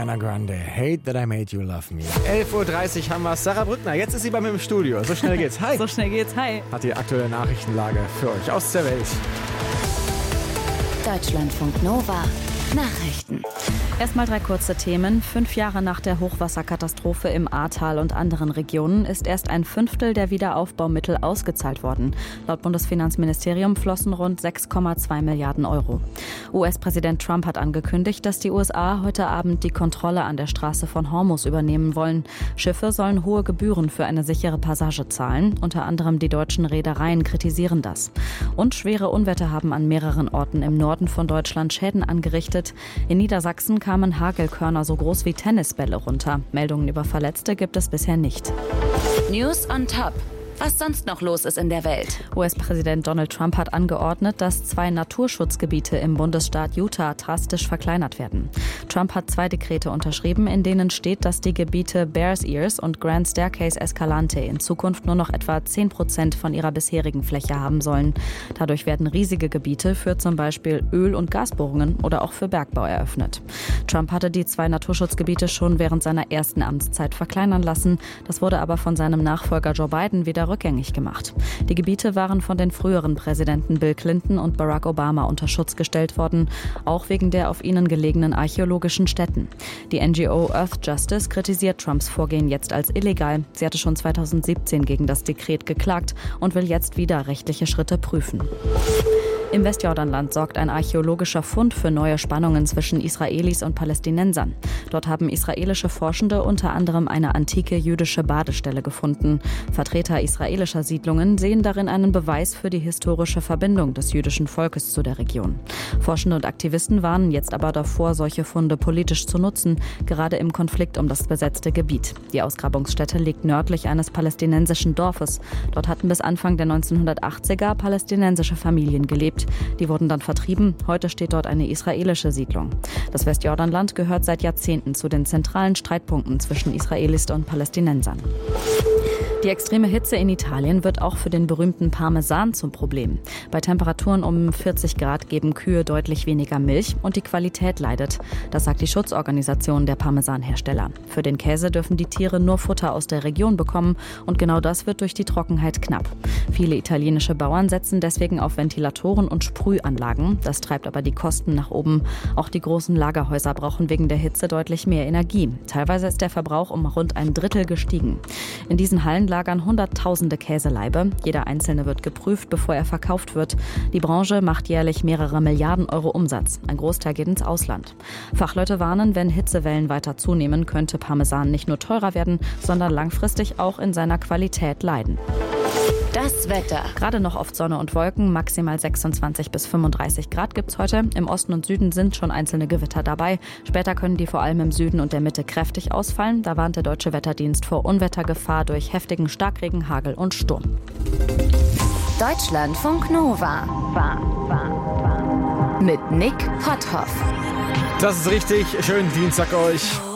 Ariana Grande. Hate that I made you love me. 11.30 Uhr haben wir Sarah Brückner. Jetzt ist sie bei mir im Studio. So schnell geht's. Hi. So schnell geht's. Hi. Hat die aktuelle Nachrichtenlage für euch aus der Welt. Deutschlandfunk Nova. Nachrichten. Erstmal 3 kurze Themen. 5 Jahre nach der Hochwasserkatastrophe im Ahrtal und anderen Regionen ist erst ein Fünftel der Wiederaufbaumittel ausgezahlt worden. Laut Bundesfinanzministerium flossen rund 6,2 Milliarden Euro. US-Präsident Trump hat angekündigt, dass die USA heute Abend die Kontrolle an der Straße von Hormuz übernehmen wollen. Schiffe sollen hohe Gebühren für eine sichere Passage zahlen. Unter anderem die deutschen Reedereien kritisieren das. Und schwere Unwetter haben an mehreren Orten im Norden von Deutschland Schäden angerichtet. In Niedersachsen kamen Hagelkörner so groß wie Tennisbälle runter. Meldungen über Verletzte gibt es bisher nicht. News on Top. Was sonst noch los ist in der Welt. US-Präsident Donald Trump hat angeordnet, dass 2 Naturschutzgebiete im Bundesstaat Utah drastisch verkleinert werden. Trump hat 2 Dekrete unterschrieben, in denen steht, dass die Gebiete Bears Ears und Grand Staircase Escalante in Zukunft nur noch etwa 10% von ihrer bisherigen Fläche haben sollen. Dadurch werden riesige Gebiete für zum Beispiel Öl- und Gasbohrungen oder auch für Bergbau eröffnet. Trump hatte die 2 Naturschutzgebiete schon während seiner ersten Amtszeit verkleinern lassen. Das wurde aber von seinem Nachfolger Joe Biden wieder rückgängig gemacht. Die Gebiete waren von den früheren Präsidenten Bill Clinton und Barack Obama unter Schutz gestellt worden, auch wegen der auf ihnen gelegenen archäologischen Stätten. Die NGO Earth Justice kritisiert Trumps Vorgehen jetzt als illegal. Sie hatte schon 2017 gegen das Dekret geklagt und will jetzt wieder rechtliche Schritte prüfen. Im Westjordanland sorgt ein archäologischer Fund für neue Spannungen zwischen Israelis und Palästinensern. Dort haben israelische Forschende unter anderem eine antike jüdische Badestelle gefunden. Vertreter israelischer Siedlungen sehen darin einen Beweis für die historische Verbindung des jüdischen Volkes zu der Region. Forschende und Aktivisten warnen jetzt aber davor, solche Funde politisch zu nutzen, gerade im Konflikt um das besetzte Gebiet. Die Ausgrabungsstätte liegt nördlich eines palästinensischen Dorfes. Dort hatten bis Anfang der 1980er palästinensische Familien gelebt. Die wurden dann vertrieben. Heute steht dort eine israelische Siedlung. Das Westjordanland gehört seit Jahrzehnten zu den zentralen Streitpunkten zwischen Israelis und Palästinensern. Die extreme Hitze in Italien wird auch für den berühmten Parmesan zum Problem. Bei Temperaturen um 40 Grad geben Kühe deutlich weniger Milch und die Qualität leidet. Das sagt die Schutzorganisation der Parmesanhersteller. Für den Käse dürfen die Tiere nur Futter aus der Region bekommen und genau das wird durch die Trockenheit knapp. Viele italienische Bauern setzen deswegen auf Ventilatoren und Sprühanlagen. Das treibt aber die Kosten nach oben. Auch die großen Lagerhäuser brauchen wegen der Hitze deutlich mehr Energie. Teilweise ist der Verbrauch um rund ein Drittel gestiegen. In diesen Hallen lagern Hunderttausende Käseleibe. Jeder einzelne wird geprüft, bevor er verkauft wird. Die Branche macht jährlich mehrere Milliarden Euro Umsatz. Ein Großteil geht ins Ausland. Fachleute warnen, wenn Hitzewellen weiter zunehmen, könnte Parmesan nicht nur teurer werden, sondern langfristig auch in seiner Qualität leiden. Das Wetter. Gerade noch oft Sonne und Wolken, maximal 26 bis 35 Grad gibt's heute. Im Osten und Süden sind schon einzelne Gewitter dabei. Später können die vor allem im Süden und der Mitte kräftig ausfallen. Da warnt der Deutsche Wetterdienst vor Unwettergefahr durch heftigen Starkregen, Hagel und Sturm. Deutschlandfunk Nova. Mit Nick Potthoff. Das ist richtig. Schönen Dienstag euch.